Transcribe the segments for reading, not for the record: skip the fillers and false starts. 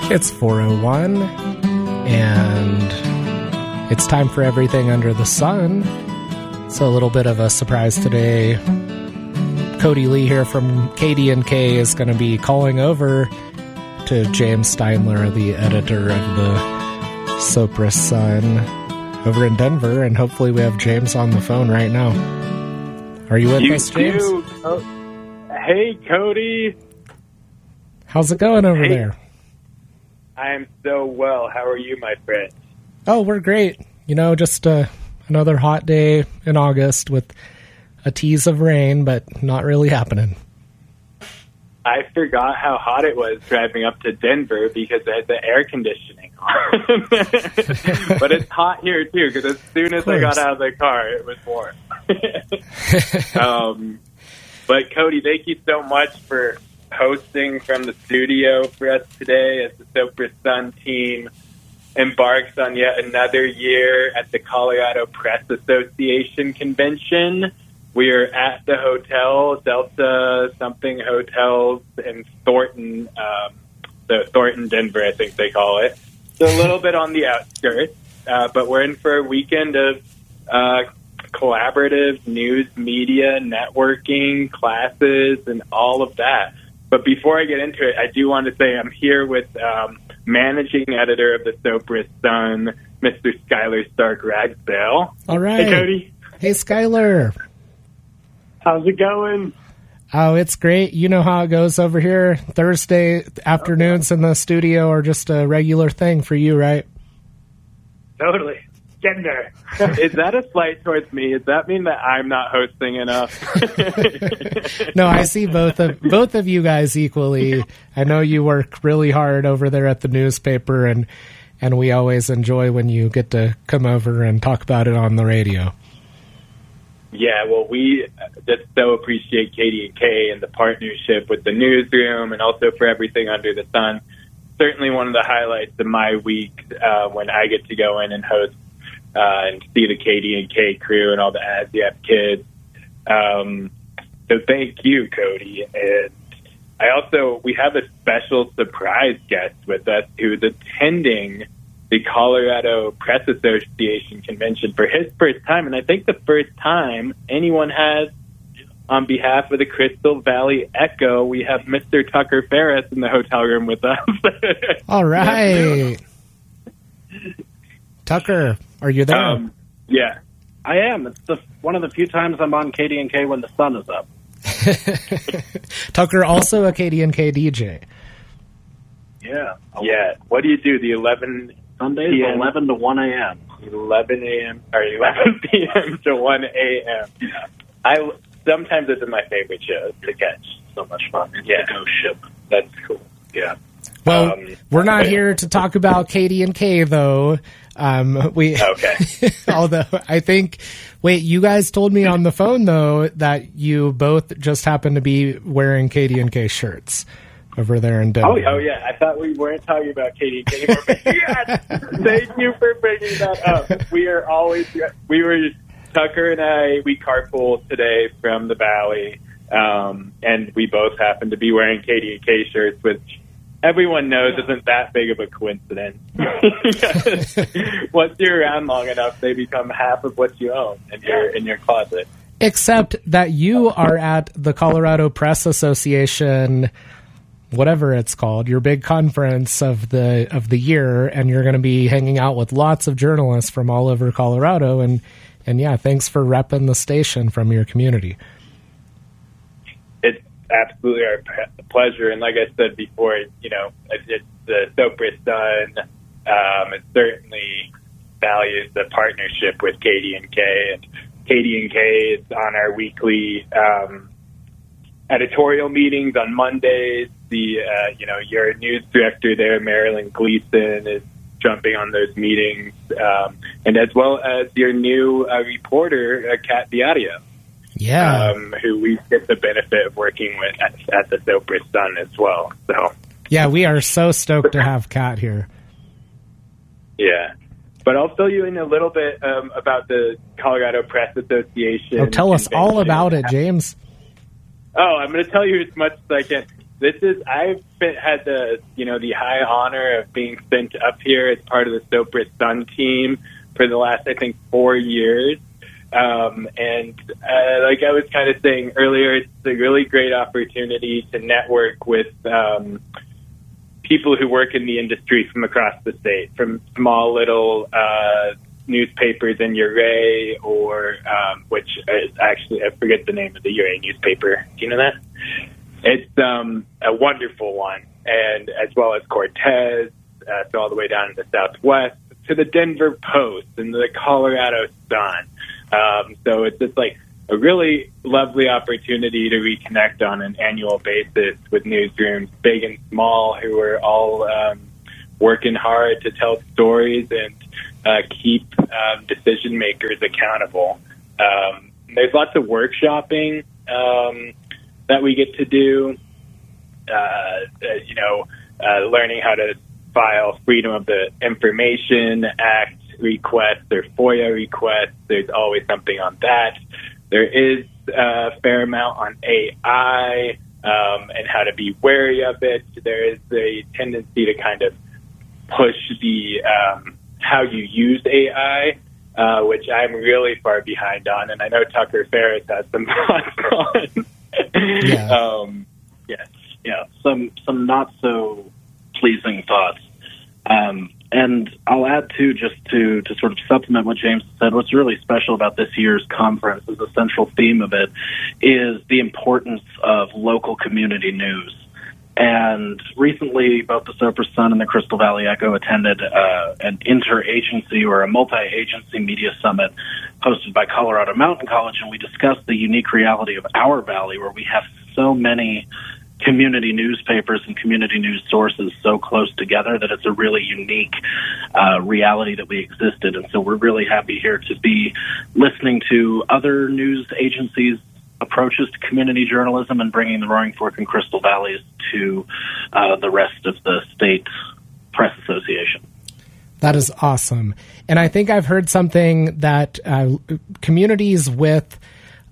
It's 4:01, and it's time for everything under the sun. So a little bit of a surprise today. Cody Lee here from KD&K is going to be calling over to James Steinler, the editor of the Sopris Sun, over in Denver, and hopefully we have James on the phone right now. Are you with us, James? Hey, Cody. How's it going over there? I am so well. How are you, my friend? Oh, we're great. You know, just another hot day in August with a tease of rain, but not really happening. I forgot how hot it was driving up to Denver because I had the air conditioning on. But it's hot here, too, because as soon as I got out of the car, it was warm. But, Cody, thank you so much for hosting from the studio for us today as the Sopris Sun team embarks on yet another year at the Colorado Press Association convention. We are at the hotel, Delta something hotels in Thornton, Denver, I think they call it. So a little bit on the outskirts, but we're in for a weekend of collaborative news, media, networking, classes, and all of that. But before I get into it, I do want to say I'm here with managing editor of the Sopris Sun, Mr. Skylar Stark-Ragsdale. All right. Hey, Cody. Hey, Skylar. How's it going? Oh, it's great. You know how it goes over here. Thursday afternoons in the studio are just a regular thing for you, right? Totally. Getting there. Is that a slight towards me? Does that mean that I'm not hosting enough? No, I see both of you guys equally. I know you work really hard over there at the newspaper, and we always enjoy when you get to come over and talk about it on the radio. Yeah, well, we just so appreciate KD&K and the partnership with the newsroom and also for everything under the sun. Certainly one of the highlights of my week when I get to go in and host and see the KD&K crew and all the ASIAP kids. So thank you, Cody. And we have a special surprise guest with us who is attending the Colorado Press Association convention for his first time, and I think the first time anyone has on behalf of the Crystal Valley Echo. We have Mr. Tucker Ferris in the hotel room with us. All right. Tucker, are you there? Yeah. I am. It's one of the few times I'm on KD&K when the sun is up. Tucker, also a KD&K DJ. Yeah. Yeah. What do you do? The 11... Sundays, PM. 11 to 1 a.m. 11 a.m. or 11 p.m. to 1 a.m. Yeah. Sometimes it's my favorite shows to catch. So much fun. It's Yeah. a ghost ship. That's cool. Yeah. Well, we're not here to talk about KD&K, though. Okay. Although I think, you guys told me on the phone, though, that you both just happen to be wearing KD&K shirts over there in Denver. Oh, yeah. I thought we weren't talking about KD&K anymore, but yes! Thank you for bringing that up. Tucker and I, we carpooled today from the Valley, and we both happen to be wearing KD&K shirts, which everyone knows isn't that big of a coincidence. Once you're around long enough, they become half of what you own in your closet. Except that you are at the Colorado Press Association, whatever it's called, your big conference of the year, and you're going to be hanging out with lots of journalists from all over Colorado, and yeah, thanks for repping the station from your community. It's absolutely our pleasure, and like I said before, it's the Sopris Sun. It certainly values the partnership with KD&K, and KD&K is on our weekly editorial meetings on Mondays. Your news director there, Marilyn Gleason, is jumping on those meetings, and as well as your new reporter, Kat Diadio. Yeah. Who we get the benefit of working with at the Sopris Sun as well. So. Yeah, we are so stoked to have Kat here. Yeah. But I'll fill you in a little bit about the Colorado Press Association. Oh, tell us all about it, James. Oh, I'm going to tell you as much as I can. I've had the high honor of being sent up here as part of the Sopris Sun team for the last, I think, 4 years. Like I was kind of saying earlier, it's a really great opportunity to network with people who work in the industry from across the state, from small little newspapers in Uray, or which is actually, I forget the name of the Uray newspaper. Do you know that? It's a wonderful one, and as well as Cortez, so all the way down in the Southwest, to the Denver Post and the Colorado Sun. So it's just like a really lovely opportunity to reconnect on an annual basis with newsrooms, big and small, who are all working hard to tell stories and keep decision makers accountable. There's lots of workshopping that we get to do, learning how to file Freedom of the Information Act requests or FOIA requests. There's always something on that. There is a fair amount on AI and how to be wary of it. There is a tendency to kind of push the how you use AI, which I'm really far behind on, and I know Tucker Ferris has some thoughts on. Some not so pleasing thoughts. And I'll add too, just to sort of supplement what James said, what's really special about this year's conference, is the central theme of it, is the importance of local community news. And recently, both the Sopris Sun and the Crystal Valley Echo attended an interagency or a multi-agency media summit hosted by Colorado Mountain College, and we discussed the unique reality of our valley, where we have so many community newspapers and community news sources so close together that it's a really unique reality that we existed. And so we're really happy here to be listening to other news agencies' approaches to community journalism and bringing the Roaring Fork and Crystal Valleys to the rest of the state press association. That is awesome. And I think I've heard something that communities with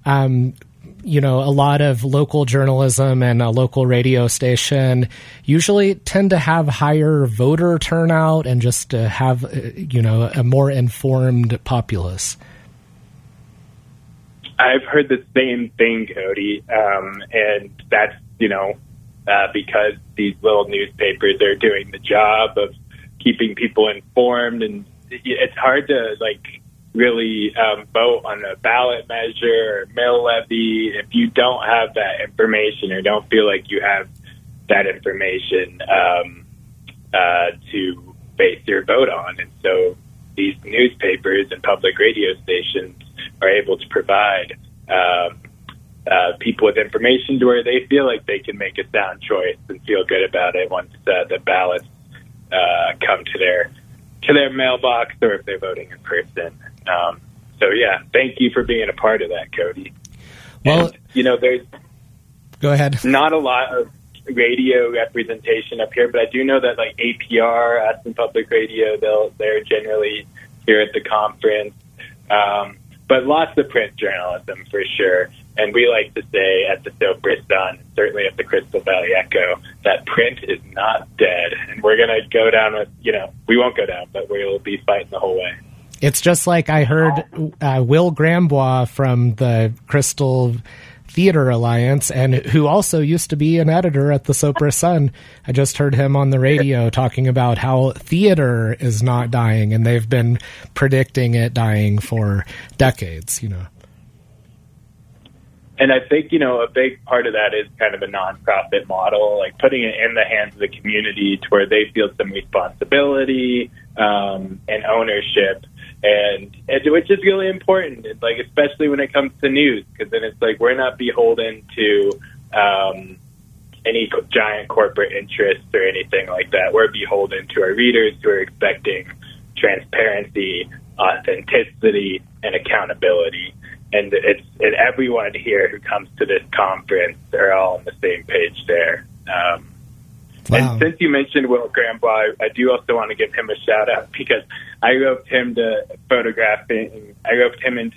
a lot of local journalism and a local radio station usually tend to have higher voter turnout and just to have, a more informed populace. I've heard the same thing, Cody, and that's, because these little newspapers are doing the job of keeping people informed, and it's hard to, really vote on a ballot measure or mill levy if you don't have that information or don't feel like you have that information to base your vote on. And so these newspapers and public radio stations are able to provide people with information to where they feel like they can make a sound choice and feel good about it once the ballots come to their mailbox, or if they're voting in person. Thank you for being a part of that, Cody. Well, and, there's go ahead. Not a lot of radio representation up here, but I do know that APR, Aspen Public Radio, they're generally here at the conference. But lots of print journalism for sure. And we like to say at the Sopris Sun, certainly at the Crystal Valley Echo, that print is not dead. And we're going to go down with, we won't go down, but we'll be fighting the whole way. It's just like I heard Will Grambois from the Crystal Theater Alliance, and who also used to be an editor at the Sopris Sun. I just heard him on the radio talking about how theater is not dying, and they've been predicting it dying for decades, And I think, a big part of that is kind of a nonprofit model, putting it in the hands of the community to where they feel some responsibility and ownership, and which is really important, especially when it comes to news, because then it's we're not beholden to any giant corporate interests or anything like that. We're beholden to our readers who are expecting transparency, authenticity, and accountability. And everyone here who comes to this conference are all on the same page there. Wow. And since you mentioned Will Grambois, I do also want to give him a shout out, because I roped him into photographing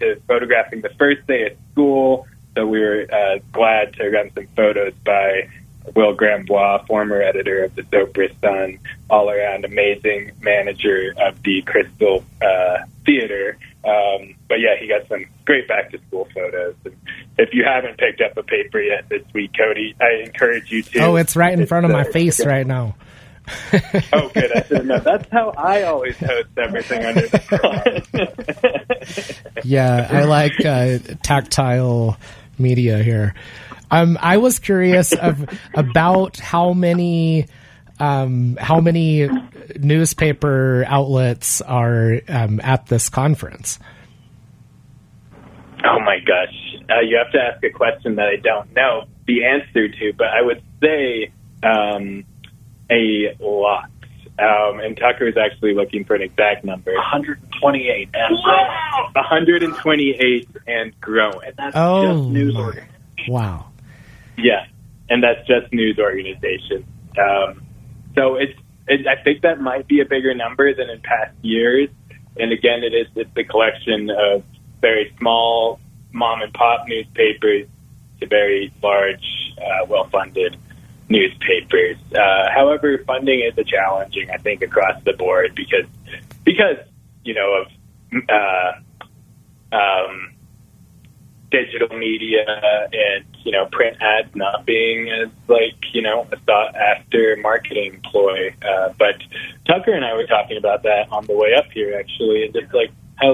the first day of school. So we were glad to run some photos by Will Grambois, former editor of the Sopris Sun, all-around amazing manager of the Crystal Theater. But yeah, he got some great back-to-school photos. And if you haven't picked up a paper yet this week, Cody, I encourage you to. Oh, it's right in front of my face right now. Oh, good. I should have known. That's how I always host everything under the sun. Yeah, I like tactile media here. I was curious about how many newspaper outlets are at this conference. Oh my gosh. You have to ask a question that I don't know the answer to, but I would say a lot. And Tucker is actually looking for an exact number. 128. And 128 and growing. That's just news organizations. Wow. Yeah, and that's just news organizations. So I think that might be a bigger number than in past years. And again, it's a collection of very small mom and pop newspapers to very large, well-funded newspapers. However, funding is challenging, I think, across the board because of digital media and print ads not being as a sought after marketing ploy. But Tucker and I were talking about that on the way up here, actually, and just how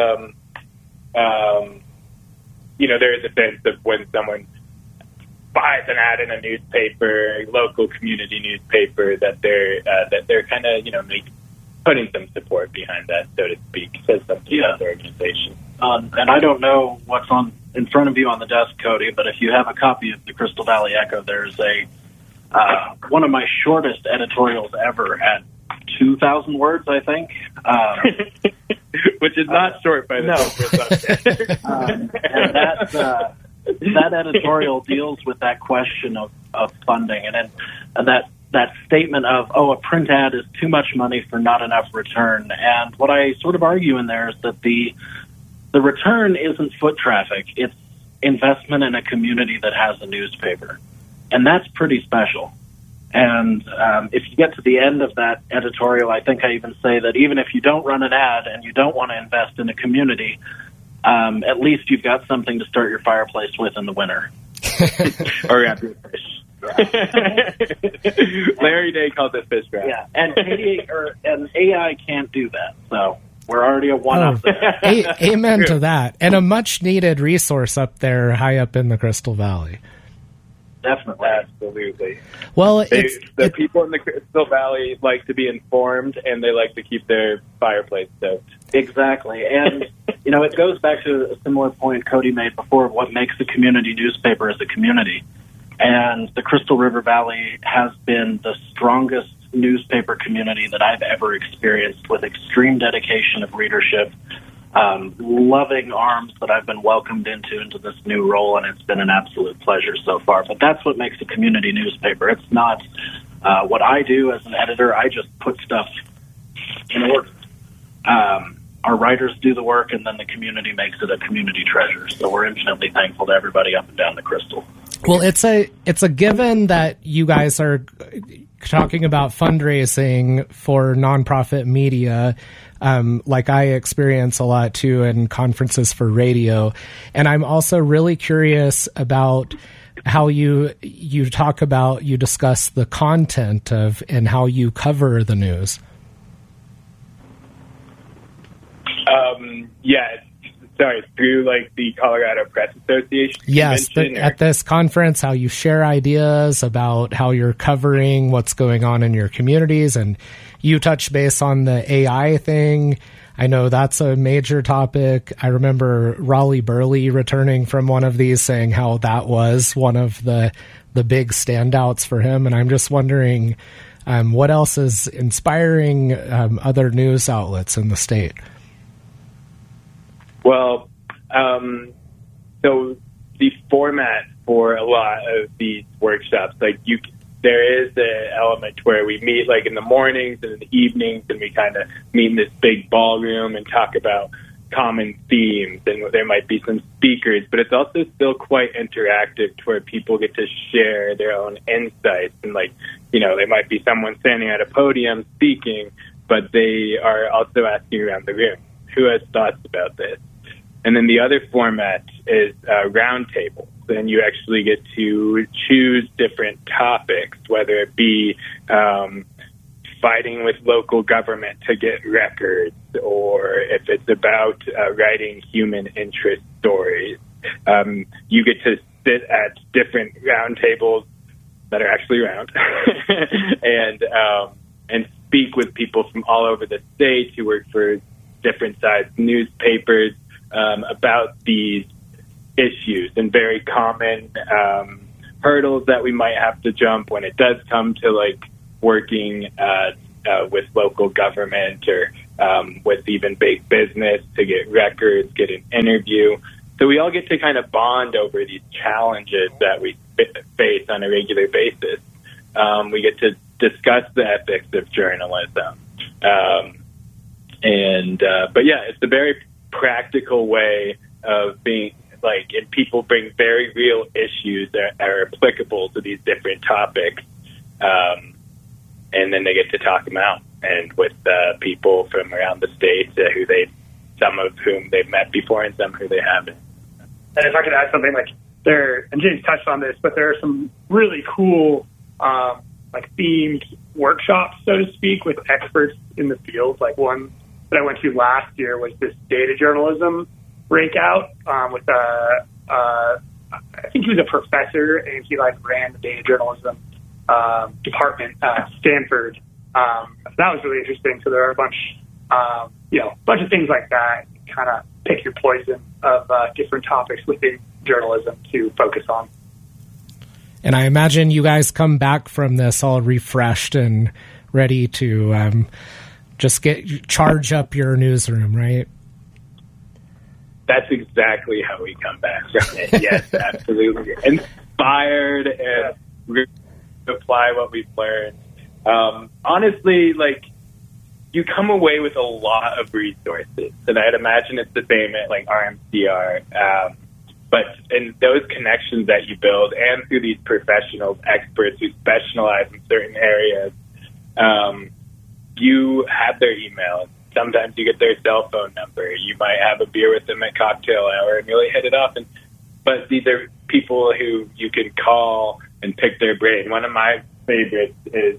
there is a sense of when someone buys an ad in a newspaper, a local community newspaper, that they're kind of putting some support behind that, so to speak, says something about the organization. And I don't know what's in front of you on the desk, Cody, but if you have a copy of the Crystal Valley Echo, there's one of my shortest editorials ever at 2,000 words, I think. Which is not short by the and that editorial deals with that question of funding and that statement of, a print ad is too much money for not enough return. And what I sort of argue in there is that the return isn't foot traffic. It's investment in a community that has a newspaper. And that's pretty special. And if you get to the end of that editorial, I think I even say that even if you don't run an ad and you don't want to invest in a community, at least you've got something to start your fireplace with in the winter. Or after your fish. Larry Day calls it fish wrap. Yeah, and AI can't do that, so we're already a one-up there. Amen to that. And a much-needed resource up there, high up in the Crystal Valley. Definitely. Absolutely. Well, the people in the Crystal Valley like to be informed, and they like to keep their fireplace stoked. Exactly. And, it goes back to a similar point Cody made before of what makes a community newspaper as a community. And the Crystal River Valley has been the strongest newspaper community that I've ever experienced, with extreme dedication of readership, loving arms that I've been welcomed into this new role, and it's been an absolute pleasure so far. But that's what makes a community newspaper. It's not what I do as an editor. I just put stuff in order. Our writers do the work, and then the community makes it a community treasure. So we're infinitely thankful to everybody up and down the Crystal. Well, it's a given that you guys are talking about fundraising for nonprofit media, like I experience a lot too in conferences for radio. And I'm also really curious about how you discuss the content of and how you cover the news. Through the Colorado Press Association. Yes, at this conference, how you share ideas about how you're covering what's going on in your communities, and you touch base on the AI thing. I know that's a major topic. I remember Raleigh Burley returning from one of these saying how that was one of the big standouts for him, and I'm just wondering what else is inspiring other news outlets in the state. Well, so the format for a lot of these workshops, there is an element where we meet in the mornings and in the evenings, and we kind of meet in this big ballroom and talk about common themes, and there might be some speakers, but it's also still quite interactive to where people get to share their own insights. And there might be someone standing at a podium speaking, but they are also asking around the room, who has thoughts about this? And then the other format is roundtables. And you actually get to choose different topics, whether it be fighting with local government to get records, or if it's about writing human interest stories. You get to sit at different roundtables that are actually round and speak with people from all over the state who work for different sized newspapers about these issues and very common hurdles that we might have to jump when it does come to working with local government or with even big business to get records, get an interview. So we all get to kind of bond over these challenges that we face on a regular basis. We get to discuss the ethics of journalism. But yeah, it's a very practical way of being and people bring very real issues that are applicable to these different topics. And then they get to talk them out, and with people from around the state some of whom they've met before and some who they haven't. And if I could add something, and James touched on this, but there are some really cool, themed workshops, so to speak, with experts in the field. One that I went to last year was this data journalism breakout with I think he was a professor, and he ran the data journalism department at Stanford. That was really interesting. So there are a bunch of things like that. Kind of pick your poison of different topics within journalism to focus on. And I imagine you guys come back from this all refreshed and ready to just charge up your newsroom, right? That's exactly how we come back from it. Yes, absolutely. Inspired and apply what we've learned. Honestly, you come away with a lot of resources, and I'd imagine it's the same at RMCR. But in those connections that you build, and through these professionals, experts who specialize in certain areas, you have their emails. Sometimes you get their cell phone number. You might have a beer with them at cocktail hour and really hit it off. But these are people who you can call and pick their brain. One of my favorites is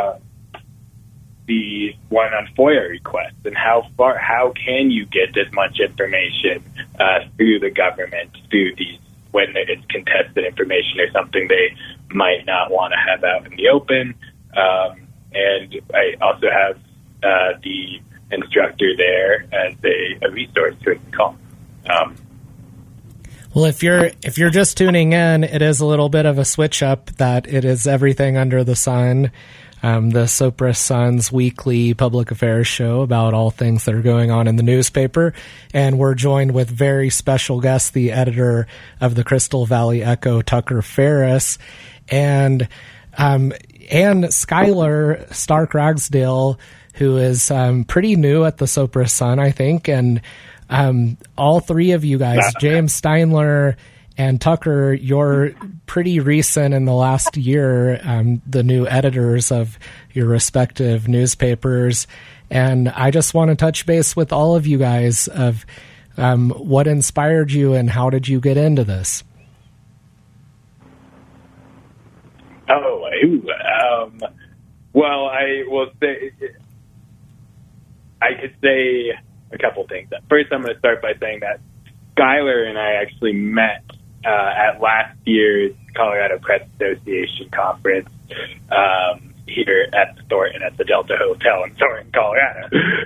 the one on FOIA requests and how can you get as much information through the government through these when it's contested information or something they might not want to have out in the open. And I also have the instructor there as a resource to call. Well, if you're just tuning in, it is a little bit of a switch up that it is everything under the sun, the Sopris Sun's weekly public affairs show about all things that are going on in the newspaper. And we're joined with very special guest, the editor of the Crystal Valley Echo, Tucker Ferris, and Skylar Stark Ragsdale, who is pretty new at the Sopris Sun, I think. And all three of you guys, James Steinler and Tucker, you're pretty recent in the last year, the new editors of your respective newspapers. And I just want to touch base with all of you guys of what inspired you and how did you get into this? Well, I will say, I could say a couple things. First, I'm going to start by saying that Skylar and I actually met at last year's Colorado Press Association conference here at the Thornton, at the Delta Hotel in Thornton, Colorado.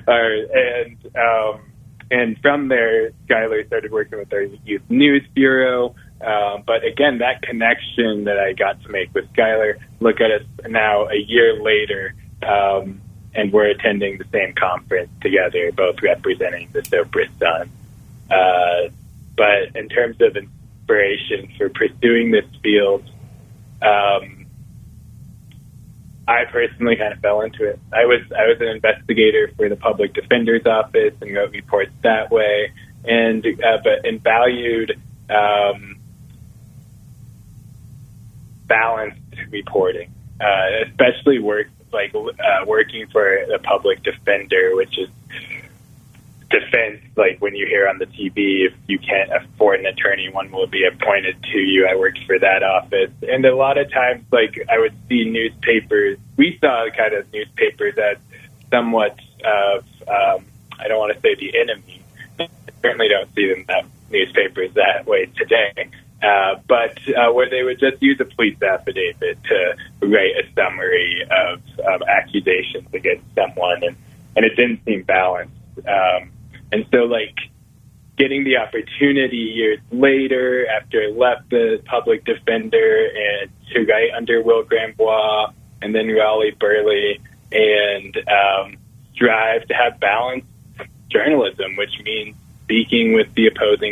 And from there, Skylar started working with our Youth News Bureau. But again, that connection that I got to make with Skylar, look at us now a year later, and we're attending the same conference together, both representing the Sopris Sun. But in terms of inspiration for pursuing this field, I personally kind of fell into it. I was an investigator for the public defender's office and wrote reports that way, and valued balanced reporting, especially working for the public defender, which is defense. Like when you hear on the TV, if you can't afford an attorney, one will be appointed to you. I worked for that office, and a lot of times, like I would see newspapers. We saw kind of newspapers as somewhat of I don't want to say the enemy. I certainly don't see them newspapers that way today. But where they would just use a police affidavit to write a summary of accusations against someone, and it didn't seem balanced. And so, like, getting the opportunity years later, after I left the public defender, and to write under Will Grambois and then Raleigh Burley, and strive to have balanced journalism, which means speaking with the opposing